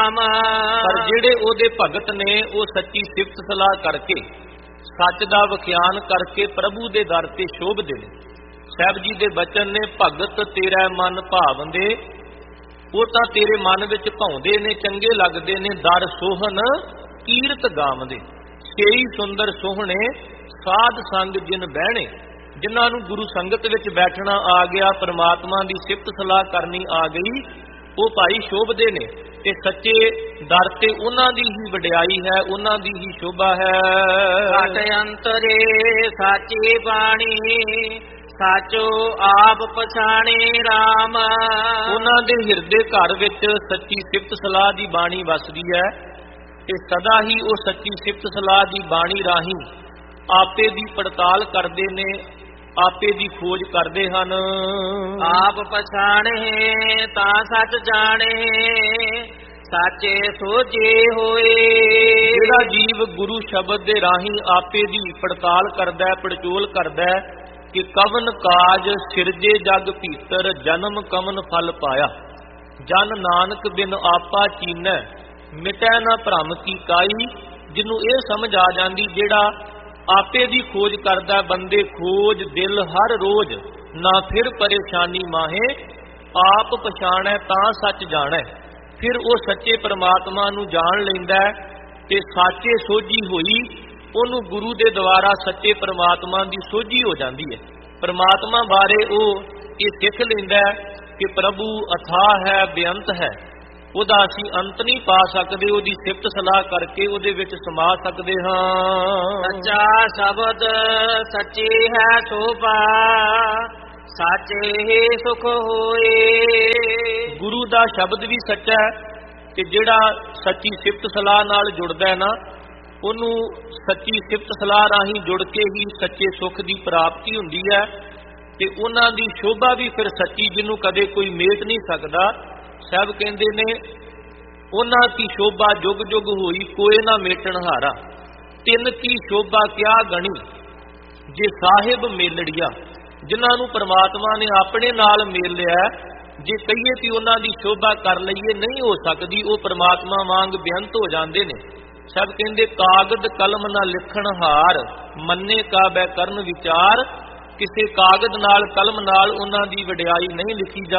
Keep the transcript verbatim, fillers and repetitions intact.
ਰਾਮ। ਪਰ ਜਿਹੜੇ ਉਹਦੇ ਭਗਤ ਨੇ ਉਹ ਸੱਚੀ ਸਿਫਤ ਸਲਾਹ ਕਰਕੇ, ਸੱਚ ਦਾ ਵਿਖਿਆਨ ਕਰਕੇ ਪ੍ਰਭੂ ਦੇ ਦਰ ਤੇ ਸ਼ੋਭਦੇ ਨੇ। ਸਾਹਿਬ ਜੀ ਦੇ ਬਚਨ ਨੇ, ਭਗਤ ਤੇਰਾ ਮਨ ਭਾਵੰਦੇ, ਉਹ ਤਾਂ ਤੇਰੇ ਮਨ ਵਿੱਚ ਭਾਉਂਦੇ ਨੇ, ਚੰਗੇ ਲੱਗਦੇ ਨੇ। ਦਰ ਸੋਹਣ ਕੀਰਤ ਗਾਵਦੇ, ਛੇਈ ਸੁੰਦਰ ਸੋਹਣੇ ਸਾਧ ਸੰਗ ਜਿਨ ਬਹਿਣੇ। ਜਿਨ੍ਹਾਂ ਨੂੰ ਗੁਰੂ ਸੰਗਤ ਵਿੱਚ ਬੈਠਣਾ ਆ ਗਿਆ, ਪਰਮਾਤਮਾ ਦੀ ਸਿਫਤ ਸਲਾਹ ਕਰਨੀ ਆ ਗਈ, ਉਹ ਭਾਈ ਸ਼ੋਭਦੇ ਨੇ। ਤੇ ਸੱਚੇ ਦਰ ਤੇ ਉਹਨਾਂ ਦੀ ਹੀ ਵਡਿਆਈ ਹੈ, ਉਹਨਾਂ ਦੀ ਹੀ ਸ਼ੋਭਾ ਹੈ। ਘਟ ਅੰਤਰੇ ਸਾਚੀ ਬਾਣੀ, ਸਾਚੋ ਆਪ ਪਛਾਣੇ ਰਾਮ। ਉਹਨਾਂ ਦੇ ਹਿਰਦੇ ਘਰ ਵਿੱਚ ਸੱਚੀ ਸਿਫਤ ਸਲਾਹ ਦੀ ਬਾਣੀ ਵਸਦੀ ਹੈ ਤੇ ਸਦਾ ਹੀ ਉਹ ਸੱਚੀ ਸਿਫਤ ਸਲਾਹ ਦੀ ਬਾਣੀ ਰਾਹੀਂ ਆਪੇ ਦੀ ਪੜਤਾਲ ਕਰਦੇ ਨੇ, ਆਪੇ ਦੀ ਖੋਜ ਕਰਦੇ ਹਨ। ਆਪ ਪਛਾਣੇ ਤਾਂ ਸੱਚ ਜਾਣੇ, ਸਾਚੇ ਸੋਝੇ ਹੋਏ। ਜਿਹੜਾ ਜੀਵ ਗੁਰੂ ਸ਼ਬਦ ਦੇ ਰਾਹੀਂ ਆਪੇ ਦੀ ਪੜਤਾਲ ਕਰਦਾ, ਪੜਚੋਲ ਕਰਦਾ ਕਿ ਕਵਨ ਕਾਜ ਸਿਰਜੇ ਜਗ ਭੀਤਰ, ਜਨਮ ਕਵਨ ਫਲ ਪਾਇਆ। ਜਨ ਨਾਨਕ ਬਿਨ ਆਪਾ ਚੀਨੈ, ਮਿਟੈ ਨਾ ਭਰਮ ਕੀ ਕਾਈ। ਜਿਹਨੂੰ ਇਹ ਸਮਝ ਆ ਜਾਂਦੀ, ਜਿਹੜਾ ਆਪੇ ਦੀ ਖੋਜ ਕਰਦਾ ਬੰਦੇ, ਖੋਜ ਦਿਲ ਹਰ ਰੋਜ਼, ਨਾ ਫਿਰ ਪਰੇਸ਼ਾਨੀ ਮਾਹੇ। ਆਪ ਪਛਾਣੈ ਤਾਂ ਸੱਚ ਜਾਣੈ, ਫਿਰ ਉਹ ਸੱਚੇ ਪਰਮਾਤਮਾ ਨੂੰ ਜਾਣ ਲੈਂਦਾ ਤੇ ਸਾਚੇ ਸੋਝੀ ਹੋਈ। ਉਹਨੂੰ ਗੁਰੂ ਦੇ ਦੁਆਰਾ ਸੱਚੇ ਪਰਮਾਤਮਾ ਦੀ ਸੋਝੀ ਹੋ ਜਾਂਦੀ ਹੈ। ਪਰਮਾਤਮਾ ਬਾਰੇ ਉਹ ਇਹ ਸਿੱਖ ਲੈਂਦਾ ਕਿ ਪ੍ਰਭੂ ਅਥਾਹ ਹੈ, ਬੇਅੰਤ ਹੈ, ਉਹਦਾ ਅਸੀਂ ਅੰਤ ਨਹੀਂ ਪਾ ਸਕਦੇ। ਉਹਦੀ ਸਿਫਤ ਸਲਾਹ ਕਰਕੇ ਉਹਦੇ ਵਿੱਚ ਸਮਾ ਸਕਦੇ ਹਾਂ। ਸੱਚਾ ਸ਼ਬਦ ਸੱਚੀ ਹੈ ਸੋਭਾ, ਸਾਚੇ ਹੀ ਸੁਖ ਹੋਏ। ਗੁਰੂ ਦਾ ਸ਼ਬਦ ਵੀ ਸੱਚਾ ਹੈ ਤੇ ਜਿਹੜਾ ਸੱਚੀ ਸਿਫਤ ਸਲਾਹ ਨਾਲ ਜੁੜਦਾ ਹੈ ਨਾ, ਉਹਨੂੰ ਸੱਚੀ ਸਿਫਤ ਸਲਾਹ ਰਾਹੀਂ ਜੁੜ ਕੇ ਹੀ ਸੱਚੇ ਸੁੱਖ ਦੀ ਪ੍ਰਾਪਤੀ ਹੁੰਦੀ ਹੈ। ਤੇ ਉਹਨਾਂ ਦੀ ਸ਼ੋਭਾ ਵੀ ਫਿਰ ਸੱਚੀ, ਜਿਹਨੂੰ ਕਦੇ ਕੋਈ ਮੇਟ ਨਹੀਂ ਸਕਦਾ। ਸਾਹਿਬ ਕਹਿੰਦੇ ਨੇ, ਉਹਨਾਂ ਕੀ ਸ਼ੋਭਾ ਜੁਗ ਜੁਗ ਹੋਈ, ਕੋਏ ਨਾ ਮੇਟਣ ਹਾਰਾ। ਤਿੰਨ ਕੀ ਸ਼ੋਭਾ ਕਿਆ ਗਣੀ, ਜੇ ਸਾਹਿਬ ਮੇਲੜੀਆ। ਜਿਨ੍ਹਾਂ ਨੂੰ ਪਰਮਾਤਮਾ ਨੇ ਆਪਣੇ ਨਾਲ ਮੇਲ ਲਿਆ, ਜੇ ਕਹੀਏ ਕਿ ਉਹਨਾਂ ਦੀ ਸ਼ੋਭਾ ਕਰ ਲਈਏ, ਨਹੀਂ ਹੋ ਸਕਦੀ। ਉਹ ਪਰਮਾਤਮਾ ਵਾਂਗ ਬੇਅੰਤ ਹੋ ਜਾਂਦੇ ਨੇ। ਸਭ ਕਹਿੰਦੇ, ਕਾਗਦ ਕਲਮ ਨਾ ਲਿਖਣ ਹਾਰ, ਮੰਨੇ ਕਾ ਬੈ ਕਰਨ ਵਿਚਾਰ। ਕਿਸੇ ਕਾਗਦ ਨਾਲ, ਕਲਮ ਨਾਲ ਉਹਨਾਂ ਦੀ ਵਡਿਆਈ ਨਹੀਂ ਲਿਖੀ ਜਾ